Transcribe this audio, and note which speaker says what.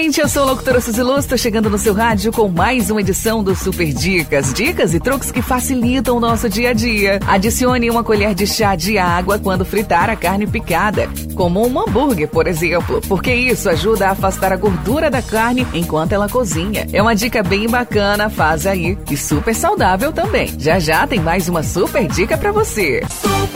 Speaker 1: gente, eu sou a locutora Suzy Luz, tô chegando no seu rádio com mais uma edição do Super Dicas. Dicas e truques que facilitam o nosso dia a dia. Adicione uma colher de chá de água quando fritar a carne picada, como um hambúrguer, por exemplo, porque isso ajuda a afastar a gordura da carne enquanto ela cozinha. É uma dica bem bacana, faz aí, e super saudável também. Já já tem mais uma super dica pra você. Super